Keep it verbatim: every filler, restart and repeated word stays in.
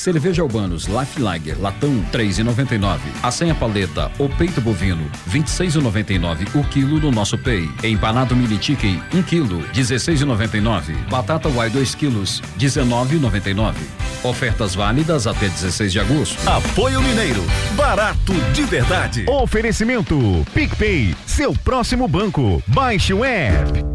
Cerveja Albanos Life Lager latão três e noventa e nove. A senha paleta ou peito bovino vinte e seis e noventa e nove o quilo no nosso Pay. Empanado mini chicken um quilo dezesseis e noventa e nove. Batata Uai dois quilos dezenove e noventa e nove. Ofertas válidas até dezesseis de agosto. Apoio Mineiro, barato de verdade. Oferecimento PicPay, seu próximo banco. Baixe o app.